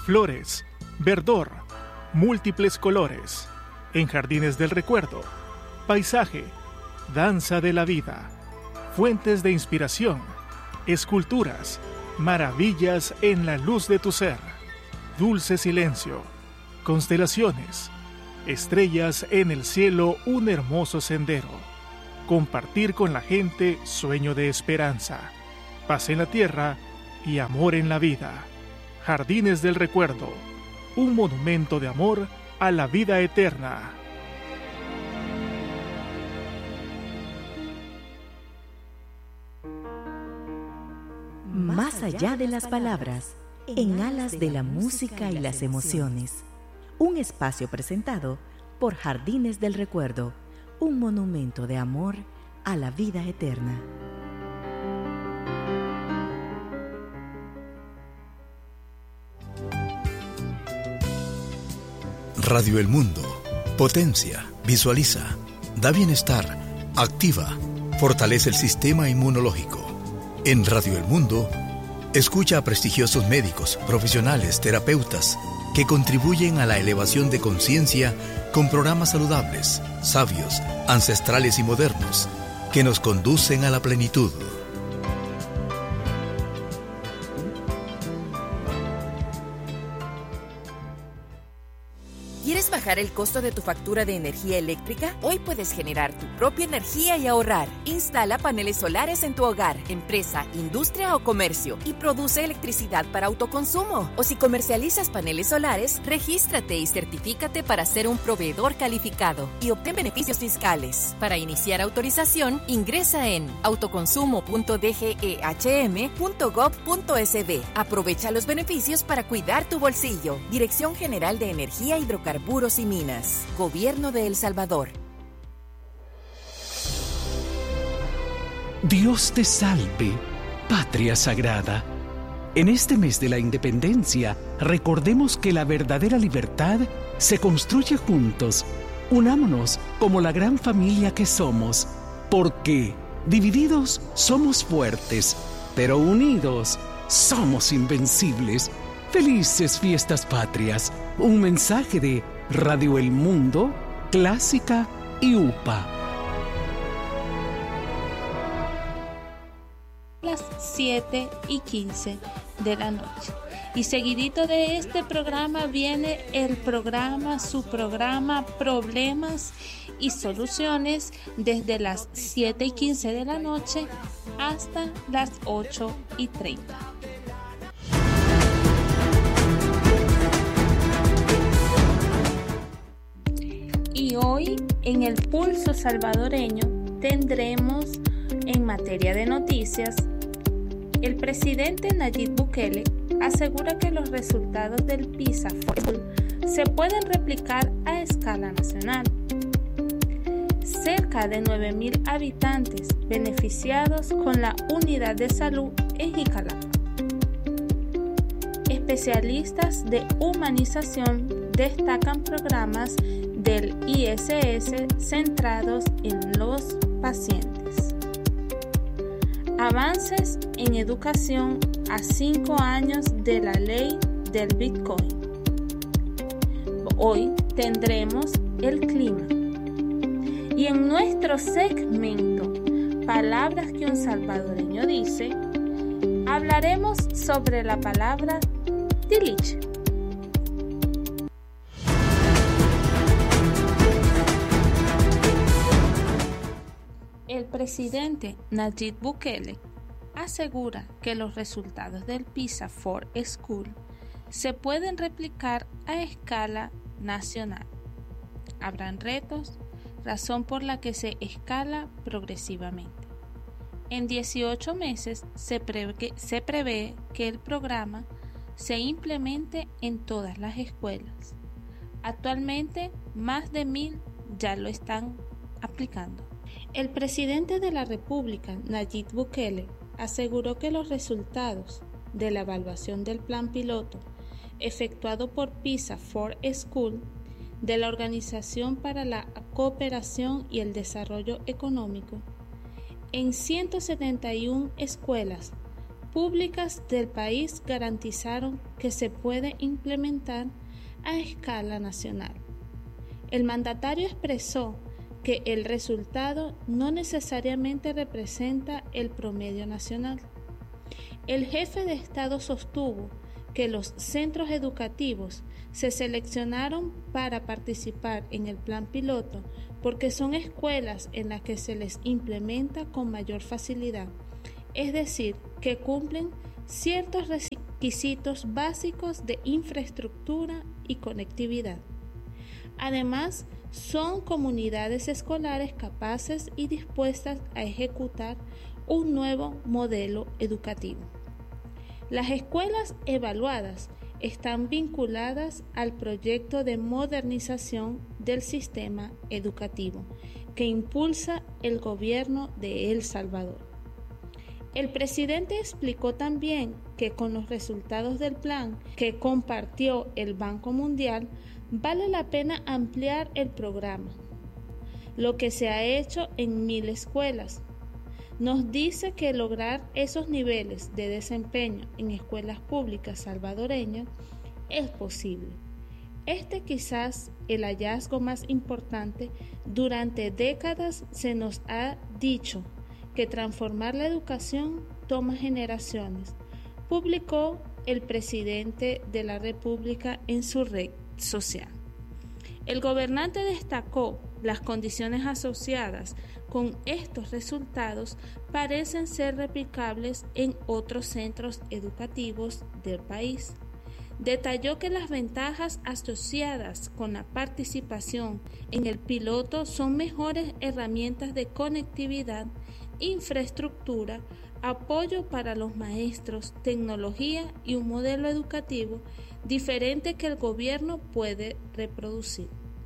flores, verdor, múltiples colores. En Jardines del Recuerdo, paisaje, danza de la vida, fuentes de inspiración, esculturas, maravillas en la luz de tu ser, dulce silencio, constelaciones, estrellas en el cielo, un hermoso sendero. Compartir con la gente, sueño de esperanza, paz en la tierra y amor en la vida. Jardines del Recuerdo, un monumento de amor a la vida eterna. Más allá de las palabras, en alas de la música y las emociones. Un espacio presentado por Jardines del Recuerdo, un monumento de amor a la vida eterna. Radio El Mundo. Potencia, visualiza, da bienestar, activa, fortalece el sistema inmunológico. En Radio El Mundo, escucha a prestigiosos médicos, profesionales, terapeutas, que contribuyen a la elevación de conciencia con programas saludables, sabios, ancestrales y modernos, que nos conducen a la plenitud. ¿Quieres bajar el costo de tu factura de energía eléctrica? Hoy puedes generar tu propia energía y ahorrar. Instala paneles solares en tu hogar, empresa, industria o comercio y produce electricidad para autoconsumo. O si comercializas paneles solares, regístrate y certifícate para ser un proveedor calificado y obtén beneficios fiscales. Para iniciar autorización, ingresa en autoconsumo.dgehm.gov.sb. Aprovecha los beneficios para cuidar tu bolsillo. Dirección General de Energía, Hidrocarburos y Minas. Gobierno de El Salvador. Dios te salve, patria sagrada. En este mes de la independencia, recordemos que la verdadera libertad se construye juntos. Unámonos como la gran familia que somos, porque divididos somos fuertes, pero unidos somos invencibles. Felices fiestas patrias. Un mensaje de Radio El Mundo, Clásica y UPA. Las 7:15 de la noche. Y seguidito de este programa viene su programa Problemas y Soluciones, desde las 7:15 de la noche hasta las 8:30. Y hoy en el Pulso Salvadoreño tendremos, en materia de noticias, el presidente Nayib Bukele asegura que los resultados del PISA se pueden replicar a escala nacional. Cerca de 9,000 habitantes beneficiados con la unidad de salud en Jicalapa. Especialistas de humanización destacan programas del ISS centrados en los pacientes. Avances en educación a 5 años de la ley del Bitcoin. Hoy tendremos el clima. Y en nuestro segmento, Palabras que un salvadoreño dice, hablaremos sobre la palabra tiliche. El presidente Nayib Bukele asegura que los resultados del PISA for School se pueden replicar a escala nacional. Habrán retos, razón por la que se escala progresivamente. En 18 meses se prevé que el programa se implemente en todas las escuelas. Actualmente, más de 1,000 ya lo están aplicando. El presidente de la República, Nayib Bukele, aseguró que los resultados de la evaluación del plan piloto efectuado por PISA for School de la Organización para la Cooperación y el Desarrollo Económico en 171 escuelas públicas del país garantizaron que se puede implementar a escala nacional. El mandatario expresó que el resultado no necesariamente representa el promedio nacional. El jefe de Estado sostuvo que los centros educativos se seleccionaron para participar en el plan piloto porque son escuelas en las que se les implementa con mayor facilidad, es decir, que cumplen ciertos requisitos básicos de infraestructura y conectividad. Además, son comunidades escolares capaces y dispuestas a ejecutar un nuevo modelo educativo. Las escuelas evaluadas están vinculadas al proyecto de modernización del sistema educativo que impulsa el gobierno de El Salvador. El presidente explicó también que con los resultados del plan que compartió el Banco Mundial, vale la pena ampliar el programa, lo que se ha hecho en 1000 escuelas. Nos dice que lograr esos niveles de desempeño en escuelas públicas salvadoreñas es posible. Este quizás el hallazgo más importante. Durante décadas se nos ha dicho que transformar la educación toma generaciones, publicó el presidente de la República en su red social. El gobernante destacó las condiciones asociadas con estos resultados parecen ser replicables en otros centros educativos del país. Detalló que las ventajas asociadas con la participación en el piloto son mejores herramientas de conectividad, infraestructura, apoyo para los maestros, tecnología y un modelo educativo diferente que el gobierno puede reproducir.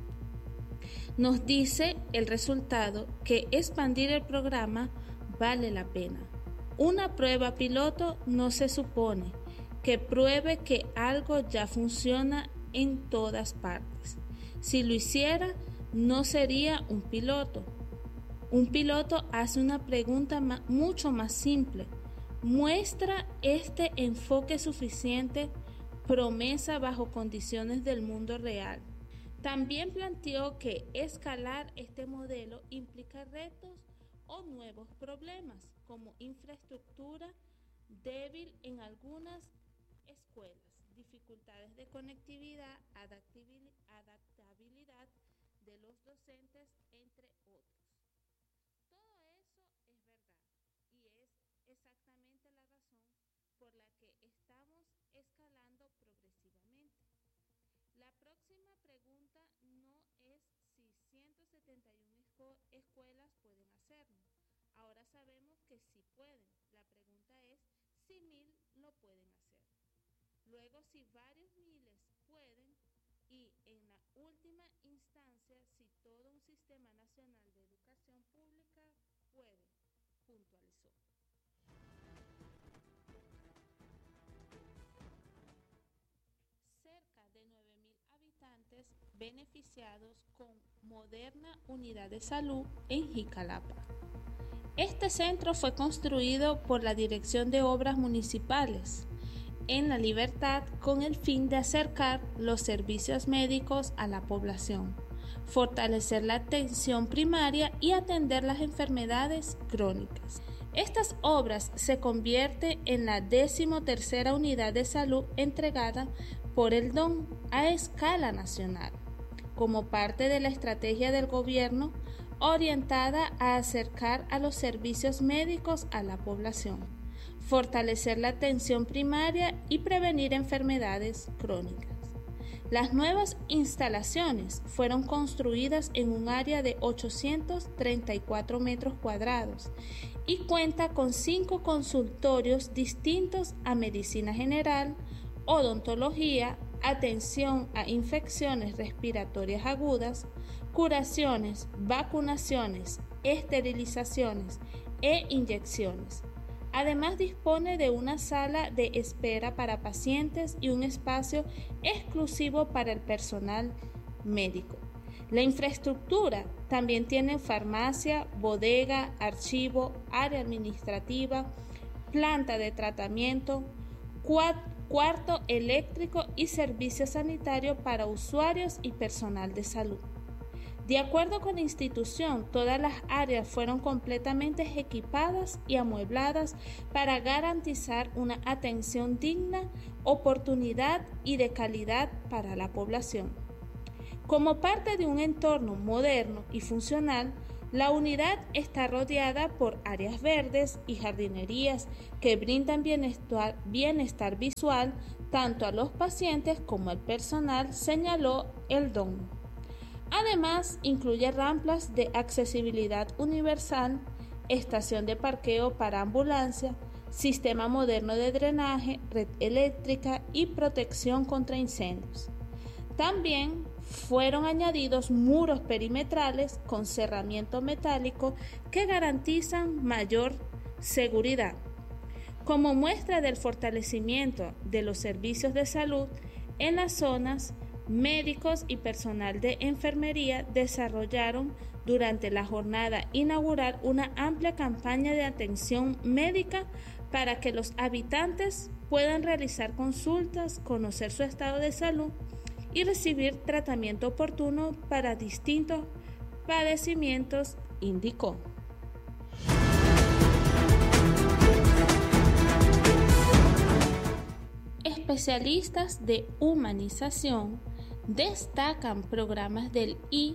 Nos dice el resultado que expandir el programa vale la pena. Una prueba piloto no se supone que pruebe que algo ya funciona en todas partes. Si lo hiciera, no sería un piloto. Un piloto hace una pregunta mucho más simple. ¿Muestra este enfoque suficiente promesa bajo condiciones del mundo real? También planteó que escalar este modelo implica retos o nuevos problemas, como infraestructura débil en algunas escuelas, dificultades de conectividad, adaptabilidad de los docentes, entre otros. Todo eso es verdad y es exactamente la razón por la que estamos escalando progresivamente. La próxima pregunta no es si 171 escuelas pueden hacerlo. Ahora sabemos que sí pueden. La pregunta es si 1000 lo pueden hacer. Luego, si varios miles pueden y, en la última instancia, si todo un sistema nacional de educación pública puede, puntualizó. Cerca de 9.000 habitantes beneficiados con moderna unidad de salud en Jicalapa. Este centro fue construido por la Dirección de Obras Municipales en La Libertad con el fin de acercar los servicios médicos a la población, fortalecer la atención primaria y atender las enfermedades crónicas. Estas obras se convierten en la 13ª unidad de salud entregada por el DON a escala nacional, como parte de la estrategia del gobierno orientada a acercar a los servicios médicos a la población, fortalecer la atención primaria y prevenir enfermedades crónicas. Las nuevas instalaciones fueron construidas en un área de 834 metros cuadrados y cuenta con 5 consultorios distintos a medicina general, odontología, atención a infecciones respiratorias agudas, curaciones, vacunaciones, esterilizaciones e inyecciones. Además dispone de una sala de espera para pacientes y un espacio exclusivo para el personal médico. La infraestructura también tiene farmacia, bodega, archivo, área administrativa, planta de tratamiento, cuarto eléctrico y servicio sanitario para usuarios y personal de salud. De acuerdo con la institución, todas las áreas fueron completamente equipadas y amuebladas para garantizar una atención digna, oportunidad y de calidad para la población. Como parte de un entorno moderno y funcional, la unidad está rodeada por áreas verdes y jardinerías que brindan bienestar visual tanto a los pacientes como al personal, señaló el DON. Además, incluye rampas de accesibilidad universal, estación de parqueo para ambulancia, sistema moderno de drenaje, red eléctrica y protección contra incendios. También fueron añadidos muros perimetrales con cerramiento metálico que garantizan mayor seguridad. Como muestra del fortalecimiento de los servicios de salud en las zonas, médicos y personal de enfermería desarrollaron durante la jornada inaugural una amplia campaña de atención médica para que los habitantes puedan realizar consultas, conocer su estado de salud y recibir tratamiento oportuno para distintos padecimientos, indicó. Especialistas de humanización destacan programas del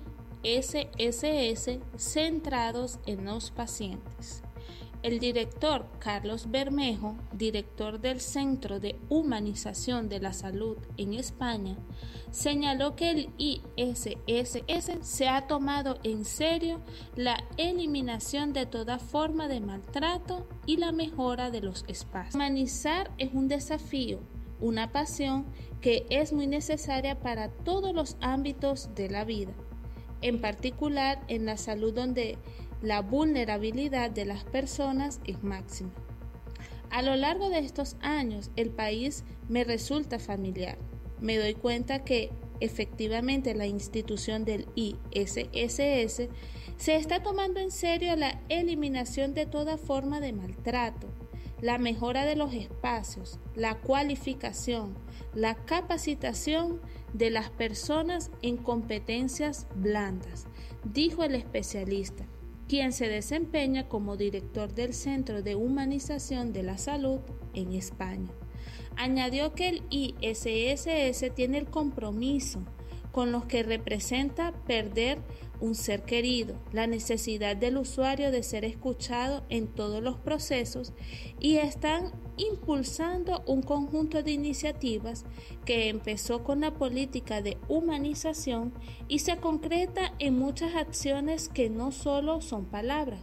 ISSS centrados en los pacientes. El director Carlos Bermejo, director del Centro de Humanización de la Salud en España, señaló que el ISSS se ha tomado en serio la eliminación de toda forma de maltrato y la mejora de los espacios. Humanizar es un desafío, una pasión que es muy necesaria para todos los ámbitos de la vida, en particular en la salud donde la vulnerabilidad de las personas es máxima. A lo largo de estos años, el país me resulta familiar. Me doy cuenta que efectivamente la institución del ISSS se está tomando en serio la eliminación de toda forma de maltrato, la mejora de los espacios, la cualificación, la capacitación de las personas en competencias blandas, dijo el especialista, quien se desempeña como director del Centro de Humanización de la Salud en España. Añadió que el ISSS tiene el compromiso con los que representa perder un ser querido, la necesidad del usuario de ser escuchado en todos los procesos y están impulsando un conjunto de iniciativas que empezó con la política de humanización y se concreta en muchas acciones que no solo son palabras.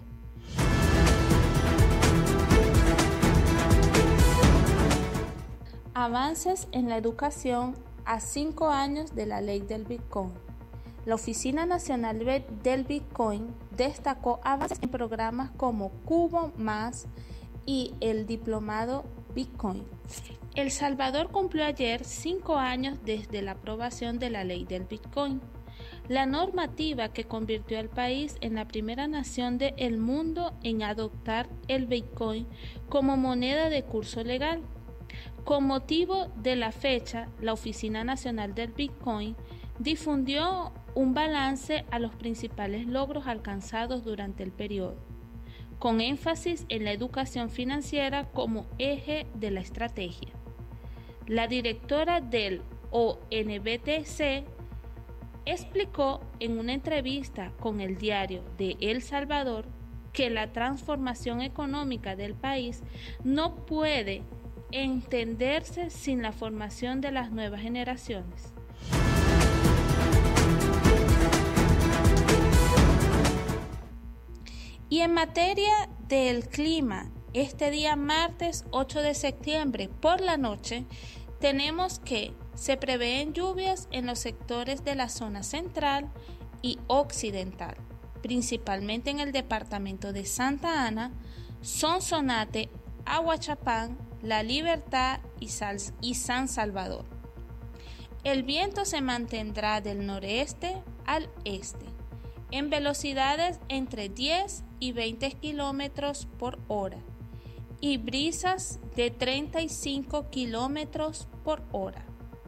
Avances en la educación a 5 años de la ley del Bitcoin. La Oficina Nacional del Bitcoin destacó avances en programas como Cubo Más y el Diplomado Bitcoin. El Salvador cumplió ayer 5 años desde la aprobación de la ley del Bitcoin, la normativa que convirtió al país en la primera nación del mundo en adoptar el Bitcoin como moneda de curso legal. Con motivo de la fecha, la Oficina Nacional del Bitcoin difundió un balance a los principales logros alcanzados durante el periodo, con énfasis en la educación financiera como eje de la estrategia. La directora del ONBTC explicó en una entrevista con el diario de El Salvador que la transformación económica del país no puede entenderse sin la formación de las nuevas generaciones. Y en materia del clima, este día martes 8 de septiembre por la noche, tenemos que se prevén lluvias en los sectores de la zona central y occidental, principalmente en el departamento de Santa Ana, Sonsonate, Aguachapán, La Libertad y San Salvador. El viento se mantendrá del noreste al este, en velocidades entre 10 y 20 kilómetros por hora, y brisas de 35 kilómetros por hora.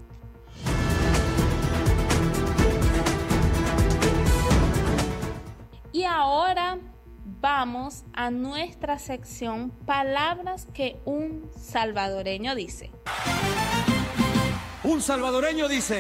Y ahora vamos a nuestra sección Palabras que un salvadoreño dice. Un salvadoreño dice: